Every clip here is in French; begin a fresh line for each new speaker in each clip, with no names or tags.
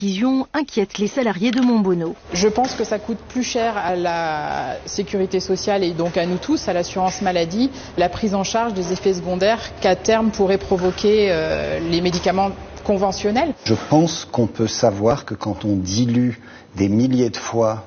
Décision inquiète les salariés de Montbonneau.
Je pense que ça coûte plus cher à la sécurité sociale et donc à nous tous, à l'assurance maladie, la prise en charge des effets secondaires qu'à terme pourraient provoquer les médicaments conventionnels.
Je pense qu'on peut savoir que quand on dilue des milliers de fois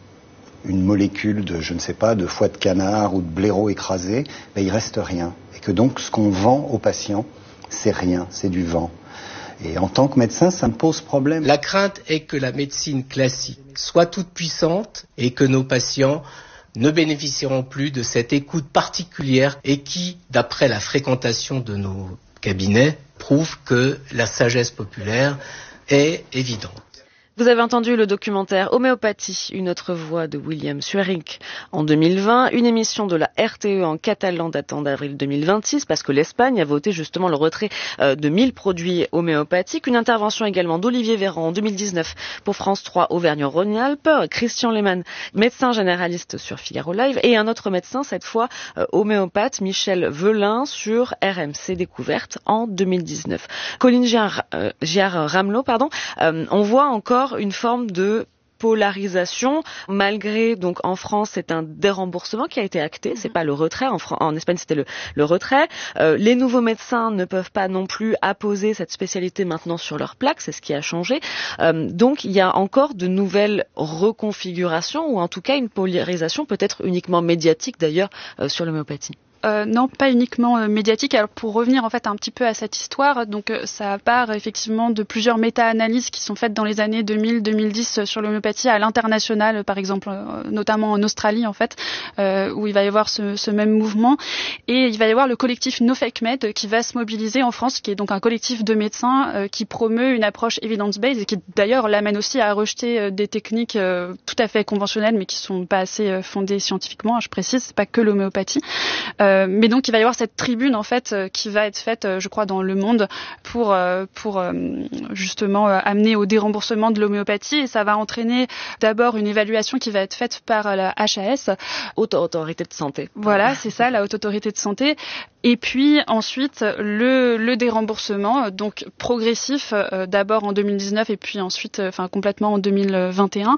une molécule de, je ne sais pas, de foie de canard ou de blaireau écrasé, il reste rien. Et que donc ce qu'on vend aux patients, c'est rien, c'est du vent. Et en tant que médecin, ça me pose problème.
La crainte est que la médecine classique soit toute puissante et que nos patients ne bénéficieront plus de cette écoute particulière et qui, d'après la fréquentation de nos cabinets, prouve que la sagesse populaire est évidente.
Vous avez entendu le documentaire Homéopathie, une autre voix de William Suerink en 2020, une émission de la RTE en catalan datant d'avril 2026 parce que l'Espagne a voté justement le retrait de 1000 produits homéopathiques, une intervention également d'Olivier Véran en 2019 pour France 3 Auvergne-Rhône-Alpes, Christian Lehmann, médecin généraliste sur Figaro Live et un autre médecin, cette fois homéopathe, Michel Velin sur RMC Découverte en 2019. Colline Giard-Ramelot, on voit encore une forme de polarisation, malgré, donc en France, c'est un déremboursement qui a été acté, c'est pas le retrait, en Espagne c'était le retrait. Les nouveaux médecins ne peuvent pas non plus apposer cette spécialité maintenant sur leur plaque, c'est ce qui a changé. Donc il y a encore de nouvelles reconfigurations, ou en tout cas une polarisation peut-être uniquement médiatique d'ailleurs sur l'homéopathie.
Non, pas uniquement médiatique. Alors pour revenir en fait un petit peu à cette histoire, donc ça part effectivement de plusieurs méta-analyses qui sont faites dans les années 2000-2010 sur l'homéopathie à l'international, par exemple, notamment en Australie en fait, où il va y avoir ce même mouvement, et il va y avoir le collectif No Fake Med qui va se mobiliser en France, qui est donc un collectif de médecins qui promeut une approche evidence-based et qui d'ailleurs l'amène aussi à rejeter des techniques tout à fait conventionnelles mais qui sont pas assez fondées scientifiquement. Je précise, c'est pas que l'homéopathie. Mais donc il va y avoir cette tribune en fait qui va être faite, je crois, dans le monde pour justement amener au déremboursement de l'homéopathie, et ça va entraîner d'abord une évaluation qui va être faite par la HAS,
Haute Autorité de Santé.
Voilà, c'est ça, la Haute Autorité de Santé. Et puis ensuite le déremboursement, donc progressif, d'abord en 2019 et puis ensuite complètement en 2021.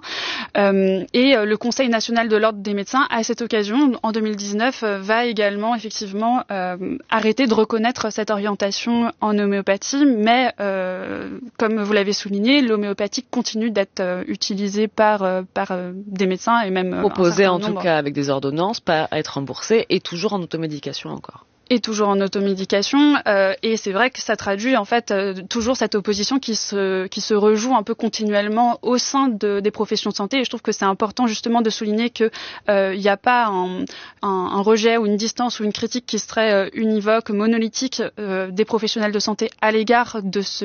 Et le Conseil national de l'ordre des médecins, à cette occasion, en 2019, va également effectivement arrêter de reconnaître cette orientation en homéopathie, mais comme vous l'avez souligné, l'homéopathie continue d'être utilisée par des médecins et même
proposée en tout cas avec des ordonnances, pas à être remboursée et toujours en automédication encore.
Et toujours en automédication, et c'est vrai que ça traduit en fait toujours cette opposition qui se rejoue un peu continuellement au sein des professions de santé, et je trouve que c'est important justement de souligner que il n'y a pas un rejet ou une distance ou une critique qui serait univoque, monolithique des professionnels de santé à l'égard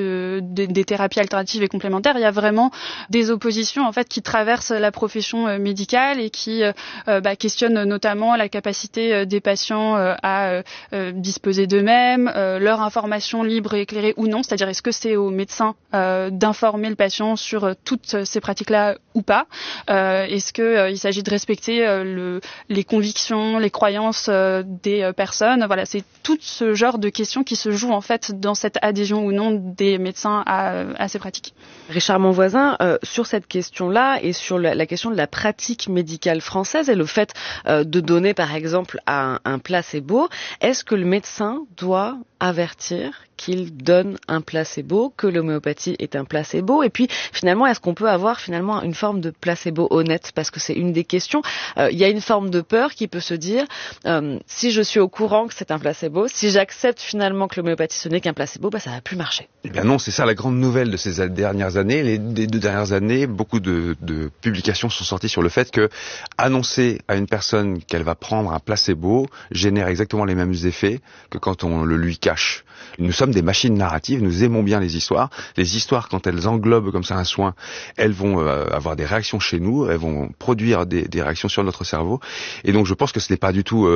des thérapies alternatives et complémentaires. Il y a vraiment des oppositions en fait qui traversent la profession médicale et qui questionnent notamment la capacité des patients à disposer d'eux-mêmes, leur information libre et éclairée ou non, c'est-à-dire est-ce que c'est aux médecins d'informer le patient sur toutes ces pratiques-là ou pas, est-ce que il s'agit de respecter les convictions, les croyances des personnes. Voilà, c'est tout ce genre de questions qui se jouent en fait dans cette adhésion ou non des médecins à ces pratiques.
Richard Monvoisin, sur cette question-là et sur la question de la pratique médicale française et le fait de donner par exemple un placebo, est-ce que le médecin doit avertir qu'il donne un placebo, que l'homéopathie est un placebo? Et puis finalement, est-ce qu'on peut avoir finalement une forme de placebo honnête? Parce que c'est une des questions. Il y a une forme de peur qui peut se dire, si je suis au courant que c'est un placebo, si j'accepte finalement que l'homéopathie ce n'est qu'un placebo, ça va plus marcher.
Eh bien non, c'est ça la grande nouvelle de ces dernières années. Les 2 dernières années, beaucoup de publications sont sorties sur le fait que annoncer à une personne qu'elle va prendre un placebo génère exactement les mêmes effets que quand on le lui cache. Nous sommes des machines narratives, nous aimons bien les histoires. Les histoires, quand elles englobent comme ça un soin, elles vont avoir des réactions chez nous, elles vont produire des réactions sur notre cerveau. Et donc je pense que ce n'est pas du tout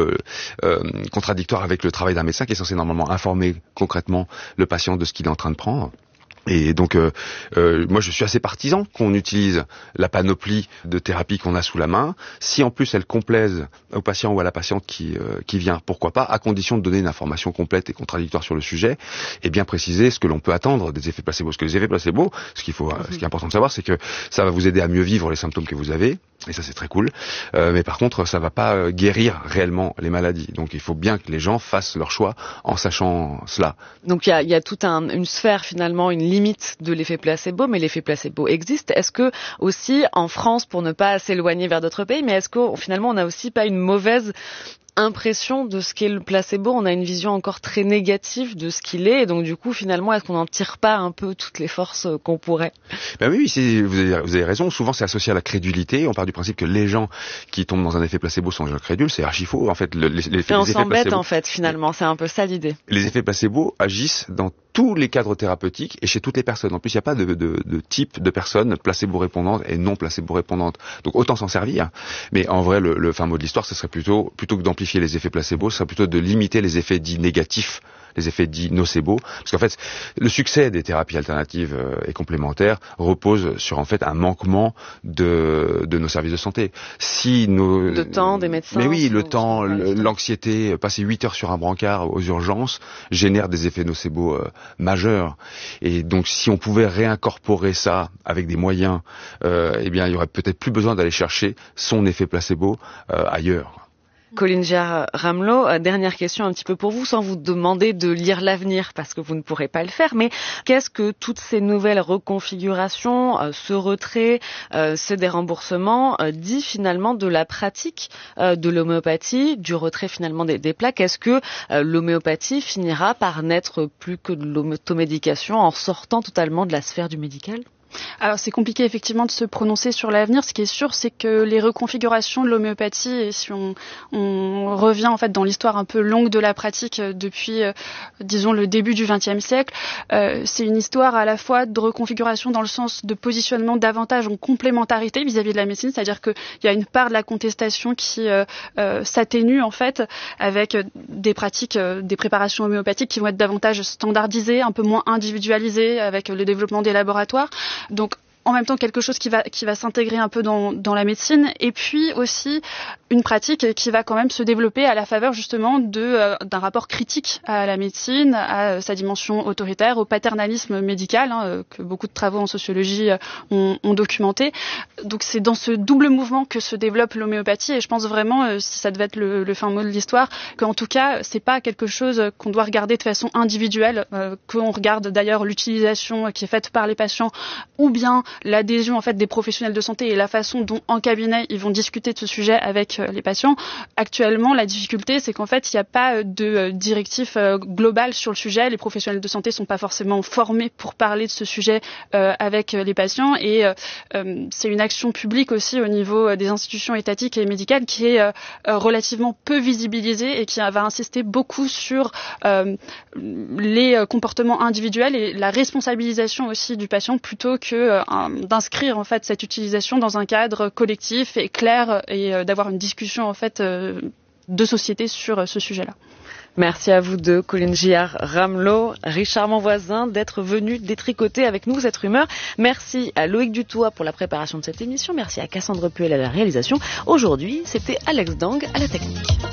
contradictoire avec le travail d'un médecin qui est censé normalement informer concrètement le patient de ce qu'il est en train de prendre. Et donc, moi, je suis assez partisan qu'on utilise la panoplie de thérapies qu'on a sous la main. Si en plus elle complaise au patient ou à la patiente qui vient, pourquoi pas, à condition de donner une information complète et contradictoire sur le sujet, et bien préciser ce que l'on peut attendre des effets placebo. Parce que les effets placebo, ce qui est important de savoir, c'est que ça va vous aider à mieux vivre les symptômes que vous avez, et ça c'est très cool. Mais par contre, ça va pas guérir réellement les maladies. Donc, il faut bien que les gens fassent leur choix en sachant cela.
Donc, il y a toute une sphère finalement, une limite de l'effet placebo, mais l'effet placebo existe. Est-ce que aussi en France, pour ne pas s'éloigner vers d'autres pays, mais est-ce que finalement on n'a aussi pas une mauvaise impression de ce qu'est le placebo? On a une vision encore très négative de ce qu'il est, et donc du coup finalement est-ce qu'on n'en tire pas un peu toutes les forces qu'on pourrait?
Ben oui, vous avez raison. Souvent c'est associé à la crédulité. On part du principe que les gens qui tombent dans un effet placebo sont déjà crédules. C'est archi faux. En fait,
on s'embête en fait finalement. C'est un peu ça l'idée.
Les effets placebo agissent dans tous les cadres thérapeutiques et chez toutes les personnes. En plus, il n'y a pas de type de personnes placebo-répondantes et non placebo-répondantes. Donc autant s'en servir. Mais en vrai, le fin mot de l'histoire, ce serait plutôt que d'amplifier les effets placebo, ce serait plutôt de limiter les effets dits négatifs, les effets dits nocebo. Parce qu'en fait, le succès des thérapies alternatives et complémentaires repose sur en fait un manquement de nos services de santé.
De temps des médecins.
Mais oui, le temps, l'anxiété, passer 8 heures sur un brancard aux urgences génère des effets nocebo majeurs. Et donc, si on pouvait réincorporer ça avec des moyens, eh bien, il y aurait peut-être plus besoin d'aller chercher son effet placebo ailleurs.
Colline Giard-Ramelot, dernière question un petit peu pour vous, sans vous demander de lire l'avenir, parce que vous ne pourrez pas le faire, mais qu'est-ce que toutes ces nouvelles reconfigurations, ce retrait, ce déremboursement, dit finalement de la pratique de l'homéopathie, du retrait finalement des plaques? Est-ce que l'homéopathie finira par n'être plus que de l'automédication en sortant totalement de la sphère du médical?
Alors c'est compliqué effectivement de se prononcer sur l'avenir. Ce qui est sûr, c'est que les reconfigurations de l'homéopathie, et si on revient en fait dans l'histoire un peu longue de la pratique depuis, disons, le début du XXe siècle, c'est une histoire à la fois de reconfiguration dans le sens de positionnement davantage en complémentarité vis-à-vis de la médecine, c'est-à-dire qu'il y a une part de la contestation qui s'atténue en fait avec des pratiques, des préparations homéopathiques qui vont être davantage standardisées, un peu moins individualisées avec le développement des laboratoires. Donc, en même temps, quelque chose qui va s'intégrer un peu dans la médecine, et puis aussi une pratique qui va quand même se développer à la faveur justement d'un rapport critique à la médecine, à sa dimension autoritaire, au paternalisme médical, que beaucoup de travaux en sociologie ont documenté. Donc c'est dans ce double mouvement que se développe l'homéopathie, et je pense vraiment, si ça devait être le fin mot de l'histoire, qu'en tout cas c'est pas quelque chose qu'on doit regarder de façon individuelle, qu'on regarde d'ailleurs l'utilisation qui est faite par les patients, ou bien l'adhésion en fait des professionnels de santé et la façon dont en cabinet ils vont discuter de ce sujet avec les patients. Actuellement, la difficulté, c'est qu'en fait il n'y a pas de directif global sur le sujet. Les professionnels de santé sont pas forcément formés pour parler de ce sujet avec les patients, et c'est une action publique aussi au niveau des institutions étatiques et médicales qui est relativement peu visibilisée et qui va insister beaucoup sur les comportements individuels et la responsabilisation aussi du patient, plutôt que d'inscrire en fait cette utilisation dans un cadre collectif et clair, et d'avoir une discussion en fait de société sur ce sujet-là.
Merci à vous deux, Colline Giard-Ramelot, Richard Monvoisin, d'être venus détricoter avec nous cette rumeur. Merci à Loïc Dutoit pour la préparation de cette émission. Merci à Cassandre Puel à la réalisation. Aujourd'hui, c'était Alex Dang à la technique.